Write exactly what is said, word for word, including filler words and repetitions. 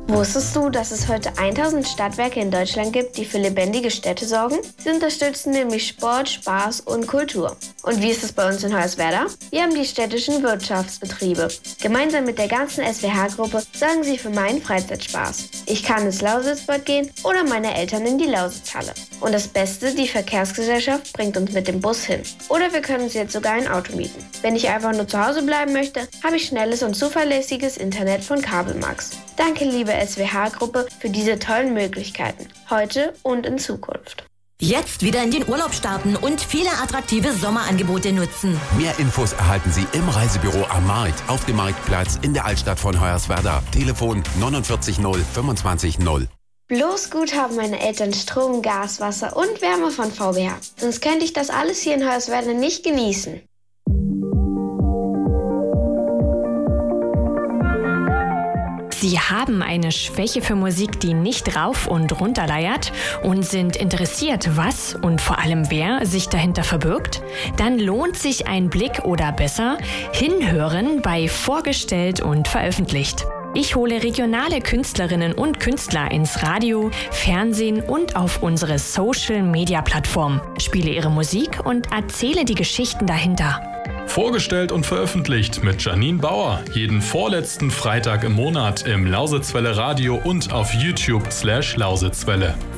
Wusstest du, dass es heute tausend Stadtwerke in Deutschland gibt, die für lebendige Städte sorgen? Sie unterstützen nämlich Sport, Spaß und Kultur. Und wie ist es bei uns in Hoyerswerda? Wir haben die städtischen Wirtschaftsbetriebe. Gemeinsam mit der ganzen S W H-Gruppe sorgen sie für meinen Freizeitspaß. Ich kann ins Lausitzbad gehen oder meine Eltern in die Lausitzhalle. Und das Beste, die Verkehrsgesellschaft bringt uns mit dem Bus hin. Oder wir können uns jetzt sogar ein Auto mieten. Wenn ich einfach nur zu Hause bleiben möchte, habe ich schnelles und zuverlässiges Internet von Kabelmax. Danke, liebe S W H-Gruppe, für diese tollen Möglichkeiten, heute und in Zukunft. Jetzt wieder in den Urlaub starten und viele attraktive Sommerangebote nutzen. Mehr Infos erhalten Sie im Reisebüro am Markt, auf dem Marktplatz in der Altstadt von Hoyerswerda. Telefon neunundvierzig null fünfundzwanzig null. Bloß gut haben meine Eltern Strom, Gas, Wasser und Wärme von V B H. Sonst könnte ich das alles hier in Hoyerswerda nicht genießen. Sie haben eine Schwäche für Musik, die nicht rauf und runter leiert und sind interessiert, was und vor allem wer sich dahinter verbirgt? Dann lohnt sich ein Blick oder besser hinhören bei Vorgestellt und Veröffentlicht. Ich hole regionale Künstlerinnen und Künstler ins Radio, Fernsehen und auf unsere Social-Media-Plattform, spiele ihre Musik und erzähle die Geschichten dahinter. Vorgestellt und veröffentlicht mit Janine Bauer. Jeden vorletzten Freitag im Monat im Lausitzwelle Radio und auf YouTube slash Lausitzwelle.